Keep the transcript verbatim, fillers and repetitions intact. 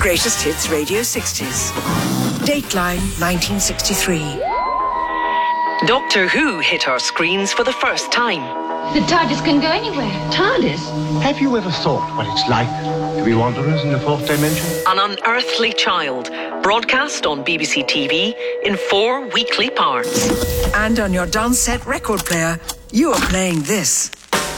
Greatest Hits Radio sixties. Dateline nineteen sixty-three. Doctor Who hit our screens for the first time. The TARDIS can go anywhere. TARDIS? Have you ever thought what it's like to be wanderers in the fourth dimension? An Unearthly Child, broadcast on B B C T V in four weekly parts. And on your Downset record player, you are playing this.